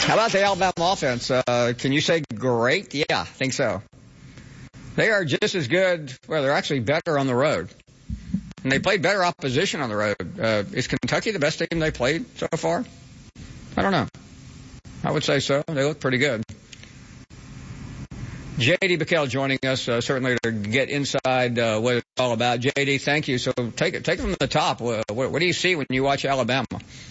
How about the Alabama offense? Can you say great? Yeah, I think so. They are just as good. Well, they're actually better on the road. And they played better opposition on the road. Is Kentucky the best team they played so far? I don't know. I would say so. They look pretty good. J.D. Buckell joining us, certainly to get inside what it's all about. J.D., thank you. So take it from the top. What do you see when you watch Alabama?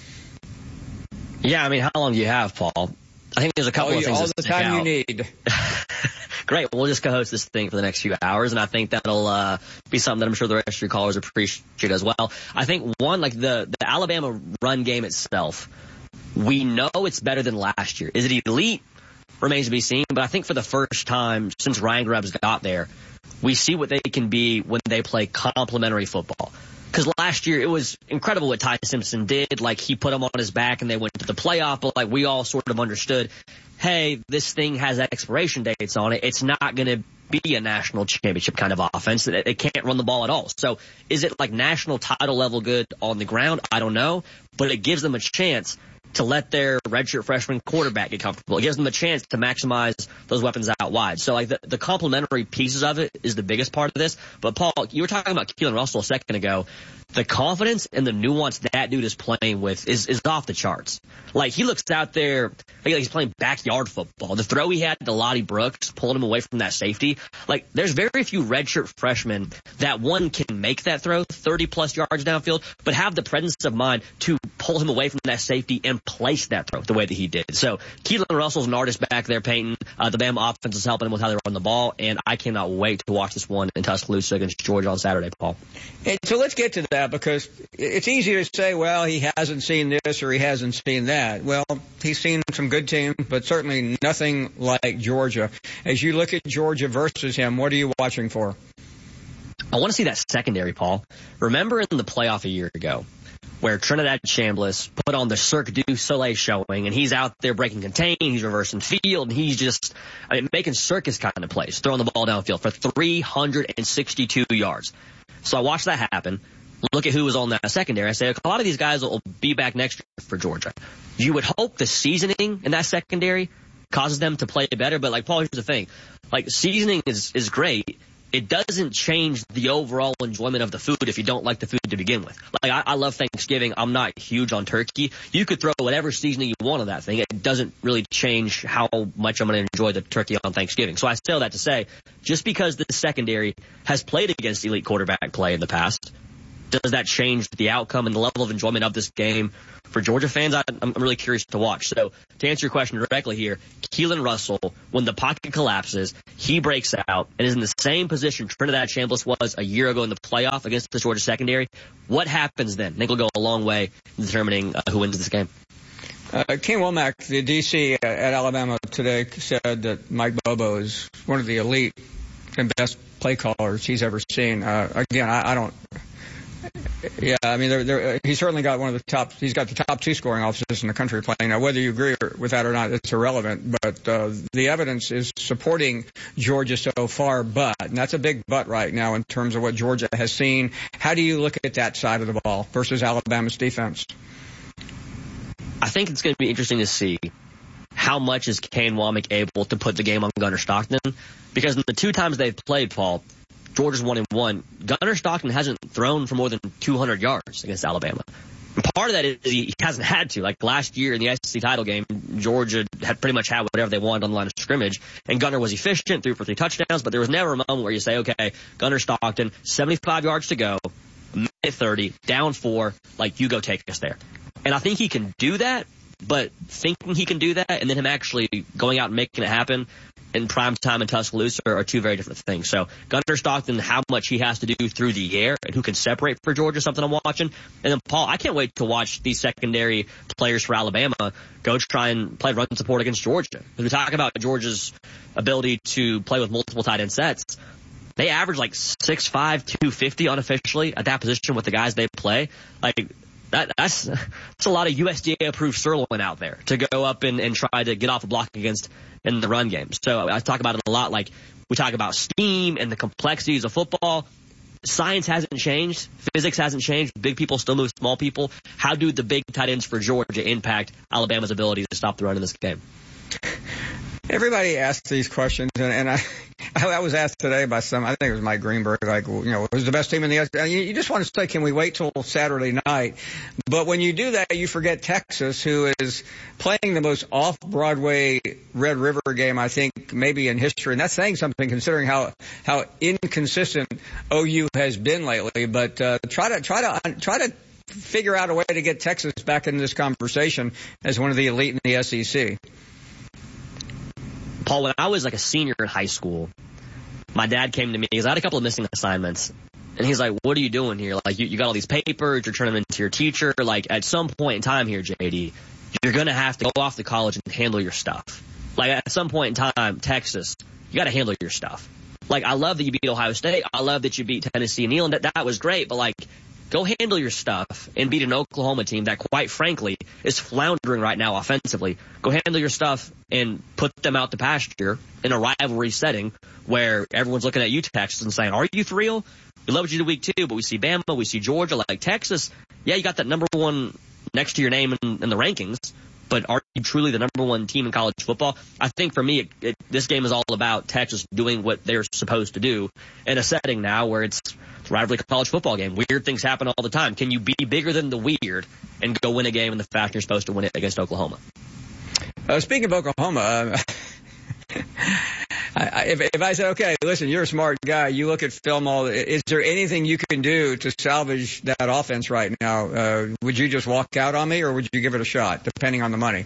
Yeah, I mean, how long do you have, Paul? I think there's a couple of things. All the time you need. Great. We'll just co-host this thing for the next few hours, and I think that'll be something that I'm sure the rest of your callers appreciate as well. I think, one, like the Alabama run game itself, we know it's better than last year. Is it elite? Remains to be seen, but I think for the first time since Ryan Grubbs got there, we see what they can be when they play complementary football. Because last year it was incredible what Ty Simpson did. Like, he put him on his back and they went to the playoff, but like we all sort of understood, hey, this thing has expiration dates on it. It's not going to be a national championship kind of offense. It can't run the ball at all. So is it like national title level good on the ground? I don't know, but it gives them a chance to let their redshirt freshman quarterback get comfortable. It gives them a chance to maximize those weapons out wide. So like the complementary pieces of it is the biggest part of this. But Paul, you were talking about Keelan Russell a second ago. The confidence and the nuance that dude is playing with is off the charts. Like, he looks out there like he's playing backyard football. The throw he had to Lottie Brooks, pulling him away from that safety. Like, there's very few redshirt freshmen that, one, can make that throw 30-plus yards downfield, but have the presence of mind to pull him away from that safety and place that throw the way that he did. So Keelan Russell's an artist back there painting. The Bama offense is helping him with how they run the ball, and I cannot wait to watch this one in Tuscaloosa against Georgia on Saturday, Paul. And so let's get to that, because it's easy to say, well, he hasn't seen this or he hasn't seen that. Well, he's seen some good teams, but certainly nothing like Georgia. As you look at Georgia versus him, what are you watching for? I want to see that secondary, Paul. Remember in the playoff a year ago where Trinidad Chambliss put on the Cirque du Soleil showing, and he's out there breaking contain, he's reversing field, and he's just making circus kind of plays, throwing the ball downfield for 362 yards. So I watched that happen. Look at who was on that secondary. I say a lot of these guys will be back next year for Georgia. You would hope the seasoning in that secondary causes them to play better, but like, Paul, here's the thing. Like, seasoning is great. It doesn't change the overall enjoyment of the food if you don't like the food to begin with. Like, I love Thanksgiving. I'm not huge on turkey. You could throw whatever seasoning you want on that thing. It doesn't really change how much I'm going to enjoy the turkey on Thanksgiving. So I say all that to say, just because the secondary has played against elite quarterback play in the past, does that change the outcome and the level of enjoyment of this game for Georgia fans? I'm really curious to watch. So to answer your question directly here, Keelan Russell, when the pocket collapses, he breaks out and is in the same position Trinidad Chambliss was a year ago in the playoff against the Georgia secondary. What happens then? I think it'll go a long way in determining who wins this game. Ken Womack, the DC at Alabama today, said that Mike Bobo is one of the elite and best play callers he's ever seen. Again, I don't... Yeah, I mean, he's certainly got one of the top. He's got the top two scoring officers in the country playing. Now, whether you agree with that or not, it's irrelevant. But the evidence is supporting Georgia so far. And that's a big but right now in terms of what Georgia has seen. How do you look at that side of the ball versus Alabama's defense? I think it's going to be interesting to see how much is Kane Womack able to put the game on Gunnar Stockton, because in the two times they've played, Paul, Georgia's 1-1. Gunnar Stockton hasn't thrown for more than 200 yards against Alabama. And part of that is he hasn't had to. Like last year in the SEC title game, Georgia had pretty much had whatever they wanted on the line of scrimmage, and Gunnar was efficient, threw for 3 touchdowns, but there was never a moment where you say, okay, Gunnar Stockton, 75 yards to go, minute 30, down 4, like, you go take us there. And I think he can do that, but thinking he can do that and then him actually going out and making it happen in prime time in Tuscaloosa are two very different things. So Gunnar Stockton, how much he has to do through the air and who can separate for Georgia, something I'm watching. And then, Paul, I can't wait to watch these secondary players for Alabama go try and play run support against Georgia. Because we talk about Georgia's ability to play with multiple tight end sets. They average like 6'5", 250 unofficially at that position with the guys they play. Like, that's a lot of USDA-approved sirloin out there to go up and try to get off a block against in the run game. So I talk about it a lot. Like, we talk about scheme and the complexities of football. science hasn't changed. Physics hasn't changed. Big people still move small people. How do the big tight ends for Georgia impact Alabama's ability to stop the run in this game? Everybody asks these questions, and I was asked today by I think it was Mike Greenberg, like, who's the best team in the SEC? You just want to say, can we wait till Saturday night? But when you do that, you forget Texas, who is playing the most off-Broadway Red River game, I think, maybe in history. And that's saying something considering how inconsistent OU has been lately. But try to figure out a way to get Texas back into this conversation as one of the elite in the SEC. Paul, when I was like a senior in high school, my dad came to me because I had a couple of missing assignments. And he's like, what are you doing here? Like, you got all these papers, you're turning them into your teacher. Like, at some point in time here, JD, you're going to have to go off to college and handle your stuff. Like, at some point in time, Texas, you got to handle your stuff. Like, I love that you beat Ohio State. I love that you beat Tennessee and Neyland. That was great. But, like, go handle your stuff and beat an Oklahoma team that, quite frankly, is floundering right now offensively. Go handle your stuff and put them out to pasture in a rivalry setting where everyone's looking at you, Texas, and saying, are you for real? We love what you did week 2, but we see Bama, we see Georgia, like Texas. Yeah, you got that number 1 next to your name in the rankings, but are you truly the number 1 team in college football? I think for me, this game is all about Texas doing what they're supposed to do in a setting now where it's rivalry college football game. Weird things happen all the time. Can you be bigger than the weird and go win a game in the fashion you're supposed to win it against Oklahoma? Speaking of Oklahoma, if I said, okay, listen, you're a smart guy, you look at film is there anything you can do to salvage that offense right now? Would you just walk out on me, or would you give it a shot, depending on the money?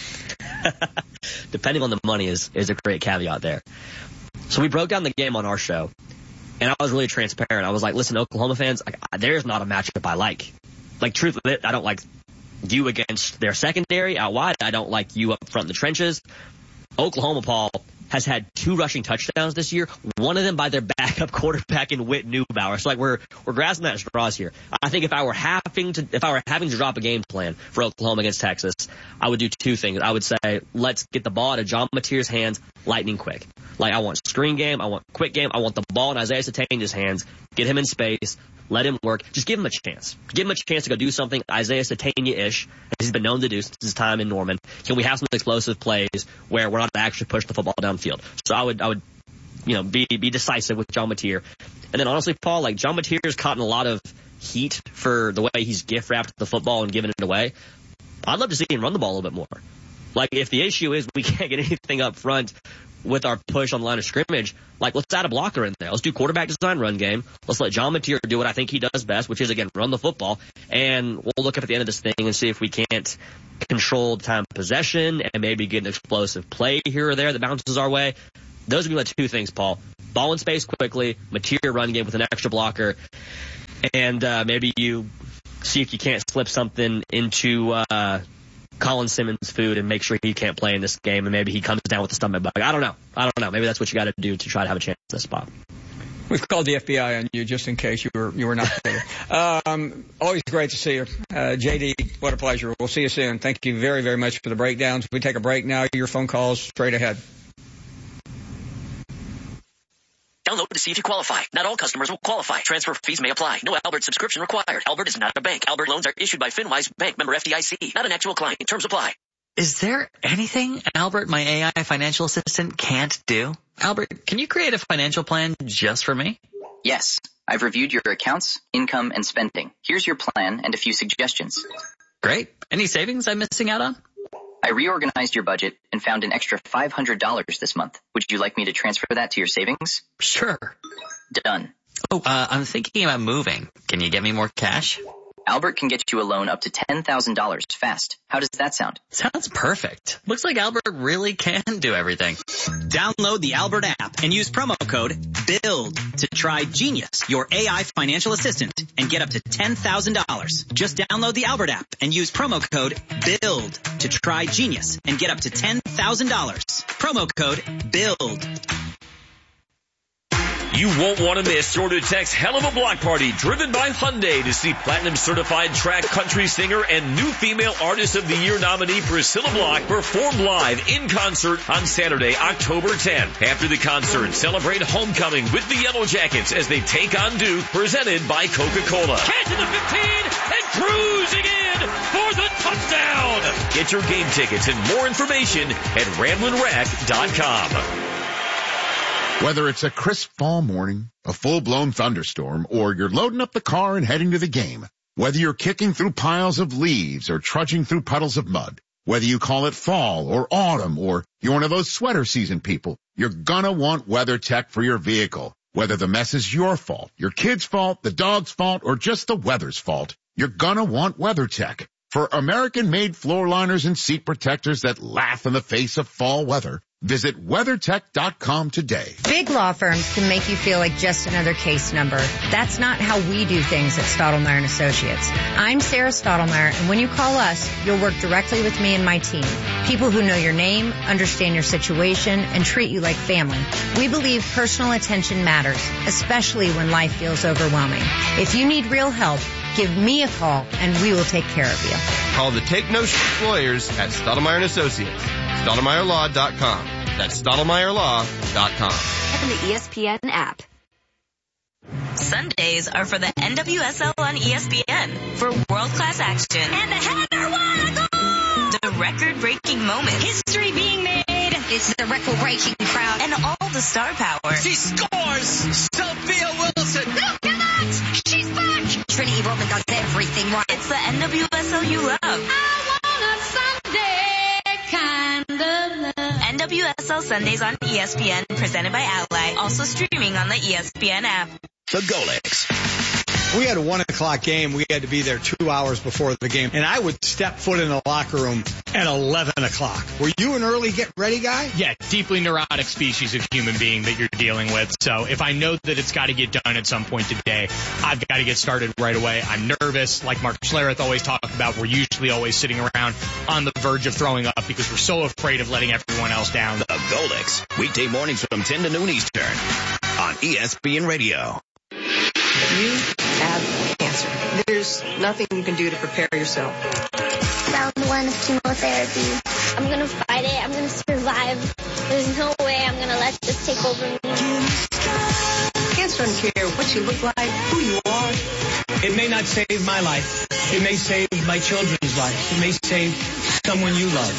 Depending on the money is a great caveat there. So we broke down the game on our show, and I was really transparent. I was like, listen, Oklahoma fans, there's not a matchup I like. Like, truthfully, I don't like you against their secondary out wide. I don't like you up front in the trenches. Oklahoma, Paul, has had 2 rushing touchdowns this year, one of them by their backup quarterback in Whit Neubauer. So, like, we're grasping at straws here. I think if I were having to drop a game plan for Oklahoma against Texas, I would do 2 things. I would say, let's get the ball out of John Mateer's hands lightning quick. Like, I want screen game, I want quick game, I want the ball in Isaiah Satena's hands, get him in space, let him work. Just give him a chance. Give him a chance to go do something Isaiah Satena-ish, as he's been known to do since his time in Norman. Can we have some explosive plays where we're not actually push the football downfield? So I would be decisive with John Mateer. And then honestly, Paul, like, John Mateer's caught in a lot of heat for the way he's gift wrapped the football and given it away. I'd love to see him run the ball a little bit more. Like, if the issue is we can't get anything up front with our push on the line of scrimmage, like, let's add a blocker in there. Let's do quarterback design run game. Let's let John Mateer do what I think he does best, which is, again, run the football. And we'll look up at the end of this thing and see if we can't control the time of possession and maybe get an explosive play here or there that bounces our way. Those would be my 2 things, Paul. Ball in space quickly, Mateer run game with an extra blocker, and maybe you see if you can't slip something into Colin Simmons' food and make sure he can't play in this game, and maybe he comes down with a stomach bug. I don't know. Maybe that's what you got to do to try to have a chance in this spot. We've called the FBI on you just in case you were not there. Always great to see you. JD, what a pleasure. We'll see you soon. Thank you very, very much for the breakdowns. We take a break now. Your phone calls straight ahead. Download to see if you qualify. Not all customers will qualify. Transfer fees may apply. No Albert subscription required. Albert is not a bank. Albert loans are issued by FinWise Bank, member FDIC. Not an actual client. Terms apply. Is there anything Albert, my AI financial assistant, can't do? Albert, can you create a financial plan just for me? Yes. I've reviewed your accounts, income, and spending. Here's your plan and a few suggestions. Great. Any savings I'm missing out on? I reorganized your budget and found an extra $500 this month. Would you like me to transfer that to your savings? Sure. Done. Oh, I'm thinking about moving. Can you get me more cash? Albert can get you a loan up to $10,000 fast. How does that sound? Sounds perfect. Looks like Albert really can do everything. Download the Albert app and use promo code BUILD to try Genius, your AI financial assistant, and get up to $10,000. Just download the Albert app and use promo code BUILD to try Genius and get up to $10,000. Promo code BUILD. You won't want to miss Shore to Tech's Hell of a Block Party, driven by Hyundai, to see Platinum Certified Track Country Singer and new Female Artist of the Year nominee Priscilla Block perform live in concert on Saturday, October 10th. After the concert, celebrate homecoming with the Yellow Jackets as they take on Duke, presented by Coca-Cola. Catch to the 15 and cruising in for the touchdown. Get your game tickets and more information at RamblinRack.com. Whether it's a crisp fall morning, a full-blown thunderstorm, or you're loading up the car and heading to the game, whether you're kicking through piles of leaves or trudging through puddles of mud, whether you call it fall or autumn or you're one of those sweater season people, you're gonna want WeatherTech for your vehicle. Whether the mess is your fault, your kid's fault, the dog's fault, or just the weather's fault, you're gonna want WeatherTech. For American-made floor liners and seat protectors that laugh in the face of fall weather, visit WeatherTech.com today. Big law firms can make you feel like just another case number. That's not how we do things at Stottlemyre & Associates. I'm Sarah Stottlemyre, and when you call us, you'll work directly with me and my team. People who know your name, understand your situation, and treat you like family. We believe personal attention matters, especially when life feels overwhelming. If you need real help, give me a call, and we will take care of you. Call the Take No Shit lawyers at Stottlemyre & Associates. StottlemyreLaw.com. That's StottlemyreLaw.com. And the ESPN app. Sundays are for the NWSL on ESPN for world-class action. And the header, what a goal! The record-breaking moments. History being made. It's the record-breaking crowd. And all the star power. She scores! Sophia Wilson! Look at that! She's back! Trinity Rodman does everything right. It's the NWSL you love. I want a Sunday kind of love. NWSL Sundays on ESPN, presented by Ally. Also streaming on the ESPN app. The Golex. We had a 1 o'clock game. We had to be there 2 hours before the game. And I would step foot in the locker room at 11 o'clock. Were you an early get ready guy? Yeah, deeply neurotic species of human being that you're dealing with. So if I know that it's got to get done at some point today, I've got to get started right away. I'm nervous. Like Mark Schlereth always talked about, we're usually always sitting around on the verge of throwing up because we're so afraid of letting everyone else down. The Golex. Weekday mornings from 10 to noon Eastern on ESPN Radio. You have cancer. There's nothing you can do to prepare yourself. Round 1 of chemotherapy. I'm going to fight it. I'm going to survive. There's no way I'm going to let this take over me. Cancer doesn't care what you look like, who you are. It may not save my life. It may save my children's life. It may save someone you love.